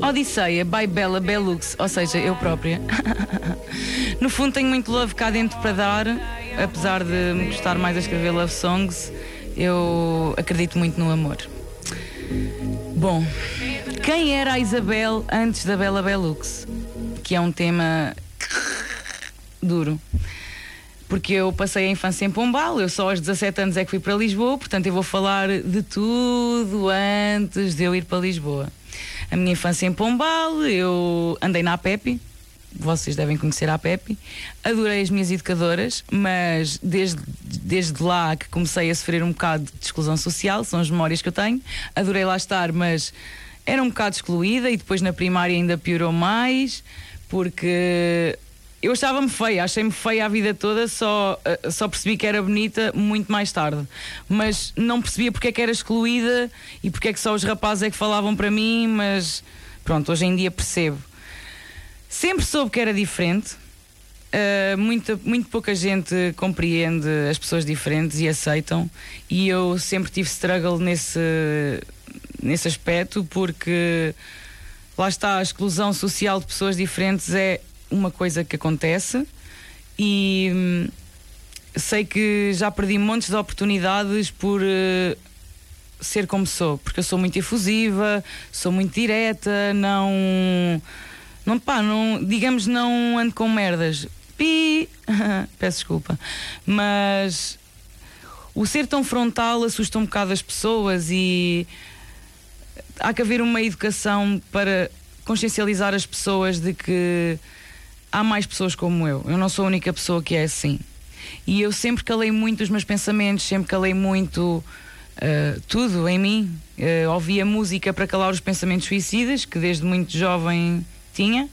Odisseia by Bella Belux, ou seja, eu própria. No fundo tenho muito love cá dentro para dar. Apesar de me gostar mais a escrever love songs, eu acredito muito no amor. Bom, quem era a Isabel antes da Bella Belux? Que é um tema duro. Porque eu passei a infância em Pombal, eu só aos 17 anos é que fui para Lisboa, portanto eu vou falar de tudo antes de eu ir para Lisboa. A minha infância em Pombal, eu andei na APEP, vocês devem conhecer a APEP, adorei as minhas educadoras, mas desde lá que comecei a sofrer um bocado de exclusão social, são as memórias que eu tenho. Adorei lá estar, mas era um bocado excluída, e depois na primária ainda piorou mais, porque eu achava-me feia, achei-me feia a vida toda, só percebi que era bonita muito mais tarde. Mas não percebia porque é que era excluída e porque é que só os rapazes é que falavam para mim, mas pronto, hoje em dia percebo. Sempre soube que era diferente. Muito pouca gente compreende as pessoas diferentes e aceitam, e eu sempre tive struggle nesse aspecto, porque lá está, a exclusão social de pessoas diferentes é uma coisa que acontece, e sei que já perdi montes de oportunidades por ser como sou, porque eu sou muito efusiva, sou muito direta, não digamos, não ando com merdas. Peço desculpa, mas o ser tão frontal assusta um bocado as pessoas, e há que haver uma educação para consciencializar as pessoas de que há mais pessoas como eu não sou a única pessoa que é assim. E eu sempre calei muito os meus pensamentos, sempre calei muito tudo em mim. Ouvia música para calar os pensamentos suicidas, que desde muito jovem tinha.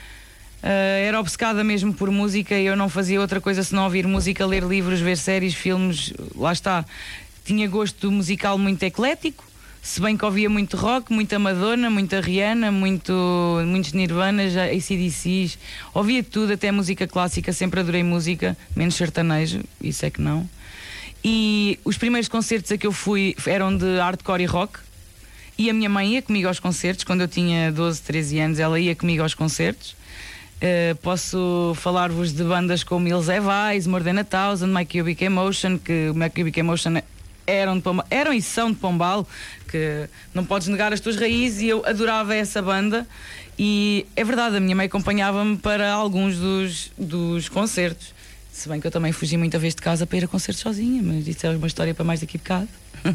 Era obcecada mesmo por música, e eu não fazia outra coisa senão ouvir música, ler livros, ver séries, filmes. Lá está, tinha gosto musical muito eclético, se bem que ouvia muito rock, muita Madonna, muita Rihanna, muitos Nirvanas, AC/DCs, ouvia tudo, até música clássica. Sempre adorei música, menos sertanejo, isso é que não. E os primeiros concertos a que eu fui eram de hardcore e rock, e a minha mãe ia comigo aos concertos. Quando eu tinha 12, 13 anos, ela ia comigo aos concertos. Posso falar-vos de bandas como Hills Have Eyes, More Than a Thousand, My Cubic Emotion, que o My Cubic Emotion eram e são de Pombal, que não podes negar as tuas raízes, e eu adorava essa banda. E é verdade, a minha mãe acompanhava-me para alguns dos concertos, se bem que eu também fugi muita vez de casa para ir a concertos sozinha, mas isso é uma história para mais daqui de bocado.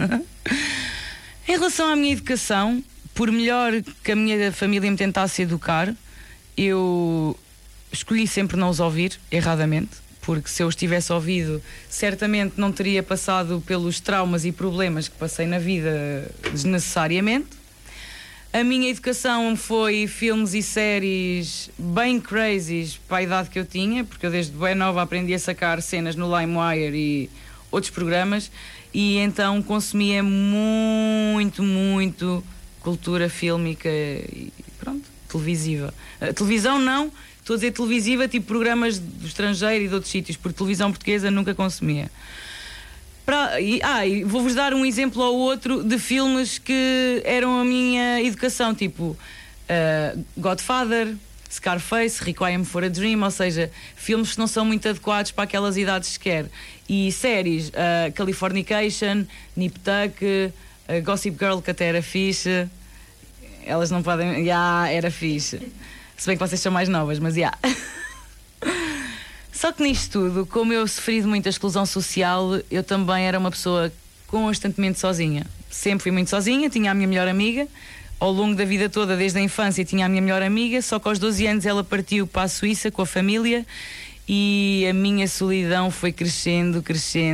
Em relação à minha educação, por melhor que a minha família me tentasse educar, eu escolhi sempre não os ouvir, erradamente, porque se eu os tivesse ouvido, certamente não teria passado pelos traumas e problemas que passei na vida desnecessariamente. A minha educação foi filmes e séries bem crazies para a idade que eu tinha, porque eu desde bem nova aprendi a sacar cenas no LimeWire e outros programas, e então consumia muito cultura fílmica e pronto, televisiva. Televisão não, estou a dizer televisiva, tipo programas do estrangeiro e de outros sítios, porque televisão portuguesa nunca consumia. E vou-vos dar um exemplo ou outro de filmes que eram a minha educação, tipo Godfather, Scarface, Requiem for a Dream, ou seja, filmes que não são muito adequados para aquelas idades sequer. E séries, Californication, Nip Tuck, Gossip Girl, que até era fixe. Elas não podem... era fixe. Se bem que vocês são mais novas, mas Só que nisto tudo, como eu sofri de muita exclusão social, eu também era uma pessoa constantemente sozinha. Sempre fui muito sozinha, tinha a minha melhor amiga. Ao longo da vida toda, desde a infância, tinha a minha melhor amiga, só que aos 12 anos ela partiu para a Suíça com a família, e a minha solidão foi crescendo.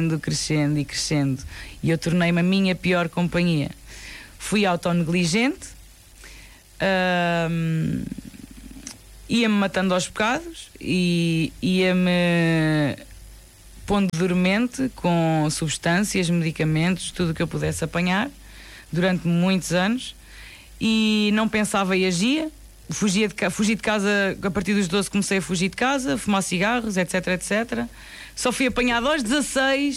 E eu tornei-me a minha pior companhia. Fui autonegligente, ia-me matando aos bocados e ia-me pondo dormente com substâncias, medicamentos, tudo o que eu pudesse apanhar durante muitos anos, e não pensava e agia. Fugi de casa, a partir dos 12 comecei a fugir de casa, fumar cigarros, etc. Só fui apanhada aos 16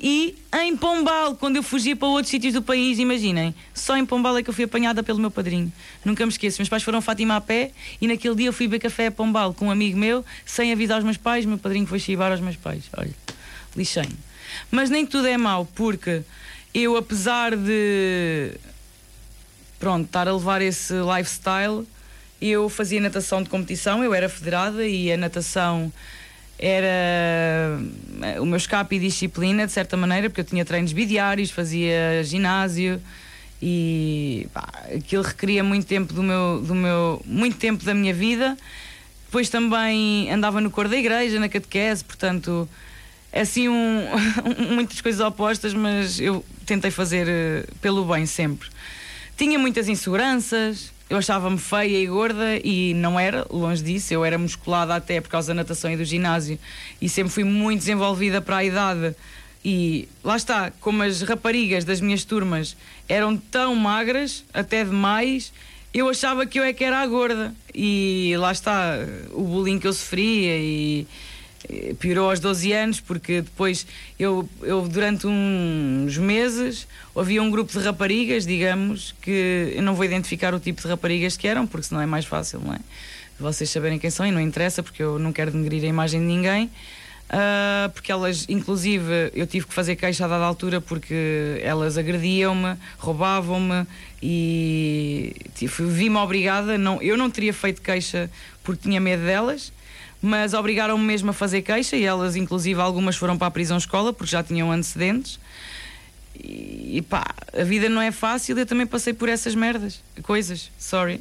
E em Pombal, quando eu fugia para outros sítios do país, imaginem, só em Pombal é que eu fui apanhada pelo meu padrinho. Nunca me esqueço. Meus pais foram a Fátima a pé e naquele dia eu fui beber café a Pombal com um amigo meu, sem avisar os meus pais. Meu padrinho foi chivar aos meus pais. Olha, lixei-me. Mas nem tudo é mau, porque eu, apesar de estar a levar esse lifestyle, eu fazia natação de competição, eu era federada e a natação era o meu escape e disciplina, de certa maneira, porque eu tinha treinos bidiários, fazia ginásio e aquilo requeria muito tempo muito tempo da minha vida. Depois também andava no coro da igreja, na catequese, portanto, assim muitas coisas opostas, mas eu tentei fazer pelo bem sempre. Tinha muitas inseguranças. Eu achava-me feia e gorda e não era, longe disso. Eu era musculada até por causa da natação e do ginásio e sempre fui muito desenvolvida para a idade. E lá está, como as raparigas das minhas turmas eram tão magras, até demais, eu achava que eu é que era a gorda. E lá está, o bullying que eu sofria e piorou aos 12 anos, porque depois eu durante uns meses havia um grupo de raparigas, digamos, que eu não vou identificar o tipo de raparigas que eram, porque senão é mais fácil, não é? Vocês saberem quem são, e não interessa, porque eu não quero denegrir a imagem de ninguém, porque elas, inclusive, eu tive que fazer queixa a dada altura porque elas agrediam-me, roubavam-me e vi-me obrigada, eu não teria feito queixa porque tinha medo delas, mas obrigaram-me mesmo a fazer queixa e elas, inclusive, algumas foram para a prisão-escola porque já tinham antecedentes. E pá, a vida não é fácil, eu também passei por essas coisas, sorry.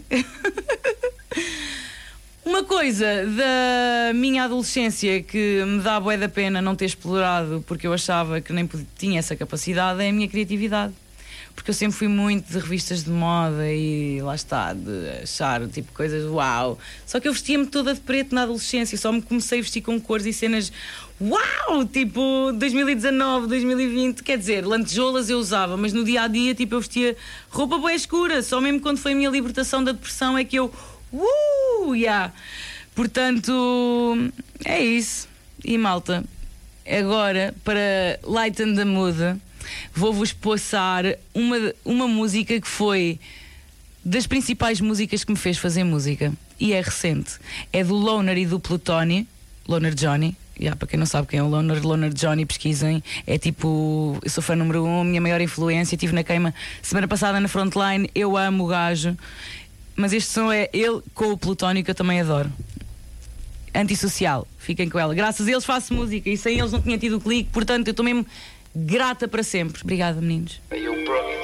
Uma coisa da minha adolescência que me dá bué da pena não ter explorado, porque eu achava que nem tinha essa capacidade, é a minha criatividade. Porque eu sempre fui muito de revistas de moda e lá está, de achar tipo coisas uau. Só que eu vestia-me toda de preto na adolescência, só me comecei a vestir com cores e cenas uau, tipo 2019, 2020, quer dizer, lantejoulas eu usava, mas no dia a dia tipo eu vestia roupa bué escura, só mesmo quando foi a minha libertação da depressão é que eu yeah. Portanto, é isso. E malta, agora para lighten the mood, vou-vos passar uma música que foi das principais músicas que me fez fazer música e é recente. É do Loner e do Plutónio, Loner Johnny. Para quem não sabe quem é o Loner Johnny, pesquisem. É tipo, eu sou fã número 1, minha maior influência. Estive na queima semana passada na Frontline. Eu amo o gajo, mas este som é ele com o Plutónio, que eu também adoro. Antissocial, fiquem com ela. Graças a eles faço música e sem eles não tinha tido o clique, portanto eu estou mesmo grata para sempre. Obrigada, meninos.